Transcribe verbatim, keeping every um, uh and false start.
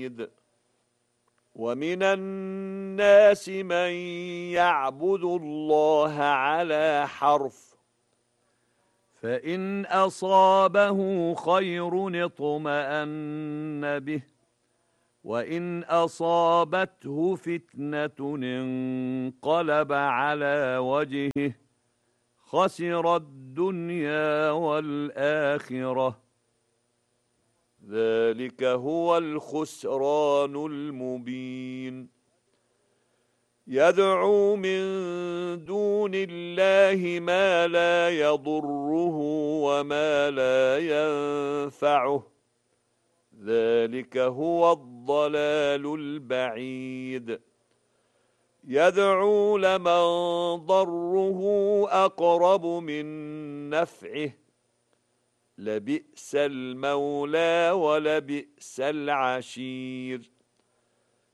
حميد. ومن الناس من يعبد الله على حرف، فإن أصابه خير اطمأن به، وإن أصابته فتنة انقلب على وجهه خسر الدنيا والآخرة، ذلك هو الخسران المبين. يدعو من دون الله ما لا يضره وما لا ينفعه، ذلك هو الضلال البعيد. يدعو لمن ضره أقرب من نفعه، لبئس المولى ولبئس العشير.